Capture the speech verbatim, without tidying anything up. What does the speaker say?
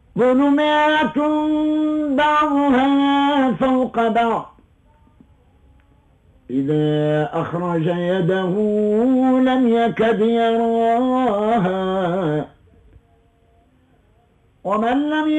ظلمات بعضها فوق بعض إذا أخرج يده لم يكد يراها ومن لم